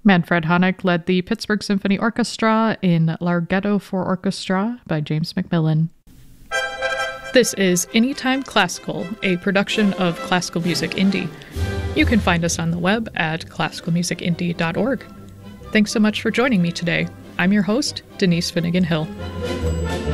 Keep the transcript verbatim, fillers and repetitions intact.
Manfred Honeck led the Pittsburgh Symphony Orchestra in Larghetto for Orchestra by James McMillan. This is Anytime Classical, a production of Classical Music Indie. You can find us on the web at classical music indie dot org. Thanks so much for joining me today. I'm your host, Denise Finnegan Hill.